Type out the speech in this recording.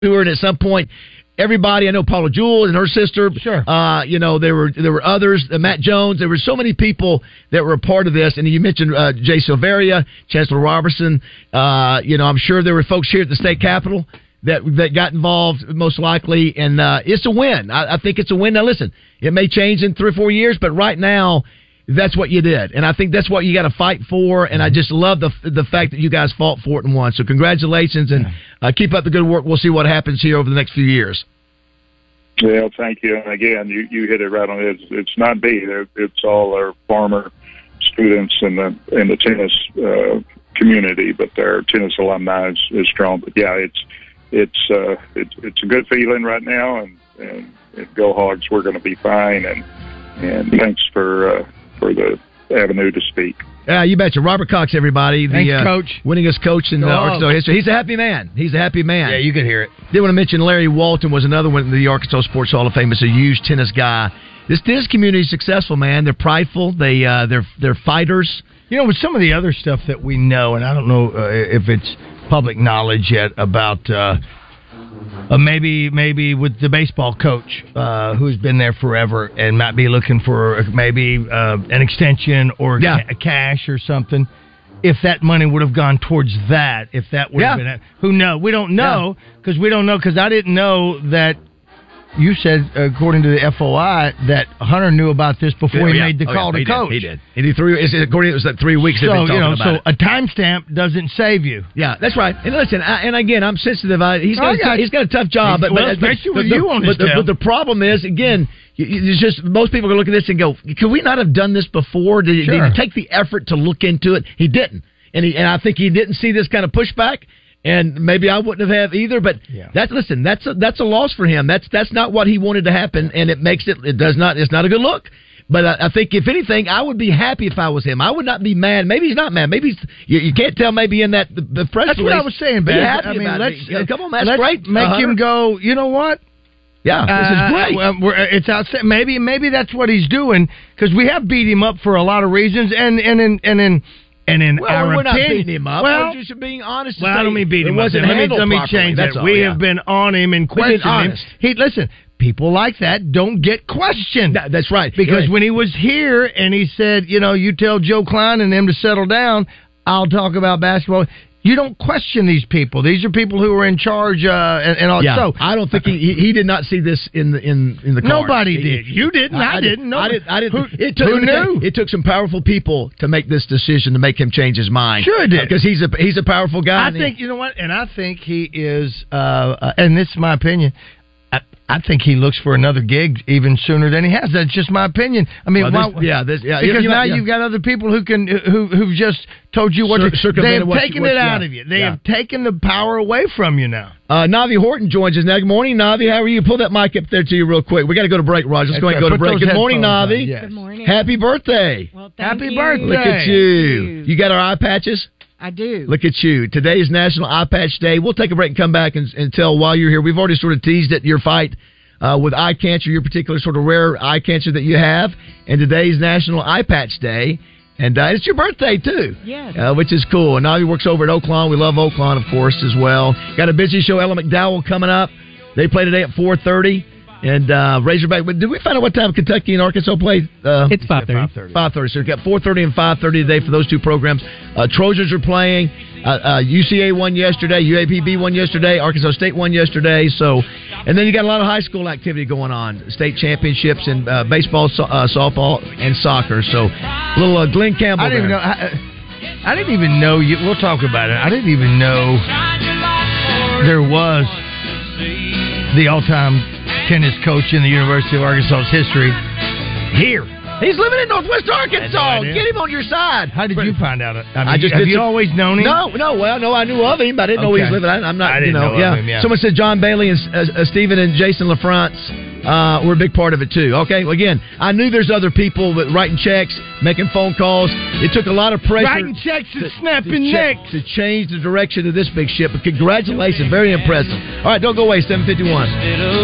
and at some point, everybody, I know Paula Jewell and her sister. Sure. There were others, Matt Jones. There were so many people that were a part of this. And you mentioned Jay Silveria, Chancellor Robertson. I'm sure there were folks here at the state capitol that got involved, most likely. And it's a win. I think it's a win. Now, listen, it may change in 3 or 4 years, but right now, that's what you did. And I think that's what you got to fight for. And I just love the fact that you guys fought for it and won. So congratulations, and keep up the good work. We'll see what happens here over the next few years. Well, thank you. And again, you hit it right on it. It's not me. It's all our former students in the tennis community, but their tennis alumni is strong. But yeah, it's a good feeling right now, and go Hogs. We're going to be fine. And thanks for the avenue to speak. You betcha. Robert Cox, everybody. Thanks, Coach. Winningest coach in Arkansas history. He's a happy man. Yeah, you could hear it. Did want to mention Larry Walton was another one in the Arkansas Sports Hall of Fame. Is a huge tennis guy. This tennis community is successful, man. They're prideful. They're fighters. With some of the other stuff that we know, and I don't know if it's public knowledge yet about maybe with the baseball coach who's been there forever and might be looking for maybe an extension or cash or something. If that money would have gone towards that, if that would have been it, who knows? We don't know because I didn't know that. You said, according to the FOI, that Hunter knew about this before he made the call to coach. He did. And he threw. According, it was like 3 weeks. So been talking about it. A timestamp doesn't save you. Yeah, that's right. And listen, again, I'm sensitive. He's got a tough job, especially with you on his tail. But the problem is, again, it's just most people are going to look at this and go, "Could we not have done this before? Did he take the effort to look into it?" He didn't, and I think he didn't see this kind of pushback. And maybe I wouldn't have either, but that's a loss for him. That's not what he wanted to happen, and it's not a good look. But I think if anything, I would be happy if I was him. I would not be mad. Maybe he's not mad. Maybe you can't tell. Maybe in the press that's release. What I was saying, Ben. Come on, that's great. Make him go. You know what? Yeah, this is great. It's outside. Maybe that's what he's doing because we have beat him up for a lot of reasons, and in our we're opinion, not beating him up. We're just being honest. Well, I don't mean beat him up. Let me change that. We have been on him and questioned him. Listen, people like that don't get questioned. That's right. Because when he was here and he said, you tell Joe Klein and them to settle down, I'll talk about basketball. You don't question these people. These are people who are in charge and all. Yeah, so I don't think he did not see this in the cards. Nobody did. You didn't. I didn't. No. I didn't. Who knew? It took some powerful people to make this decision to make him change his mind. Sure, it did. Because he's a powerful guy. I think you know what, and I think he is. And this is my opinion. I think he looks for another gig even sooner than he has. That's just my opinion. I mean, because now you've got other people who've just told you what they have taken it out of you. They have taken the power away from you now. Navi Horton joins us now. Good morning, Navi. How are you? Pull that mic up there to you real quick. We got to go to break, Roger. Let's go ahead and go to break. Good morning, Navi. Yes. Good morning. Happy birthday. Well, happy birthday. Look at you. You got our eye patches? I do. Look at you. Today is National Eye Patch Day. We'll take a break and come back and tell while you're here. We've already sort of teased at your fight with eye cancer, your particular sort of rare eye cancer that you have. And today's National Eye Patch Day. And it's your birthday, too. Yes. Which is cool. And Navi works over at Oaklawn. We love Oaklawn, of course, as well. Got a busy show. Ella McDowell coming up. They play today at 4:30. And Razorback. But did we find out what time Kentucky and Arkansas play? It's 5:30. 5:30. So we've got 4:30 and 5:30 today for those two programs. Trojans are playing. UCA won yesterday. UAPB won yesterday. Arkansas State won yesterday. So, and then you got a lot of high school activity going on. State championships in baseball, softball, and soccer. So, little Glenn Campbell. I didn't even know. We'll talk about it. I didn't even know there was the all-time tennis coach in the University of Arkansas's history here. He's living in Northwest Arkansas. Get him on your side. How did you find out? Have you always known him? No. Well, no, I knew of him, but I didn't know he was living. I'm not. I didn't know of him. Yeah. Someone said John Bailey and Stephen and Jason LaFrance were a big part of it too. Okay. Well, again, I knew there's other people with writing checks, making phone calls. It took a lot of pressure. Writing checks and snapping necks to change the direction of this big ship. But congratulations, very impressive. All right, don't go away. 7:51.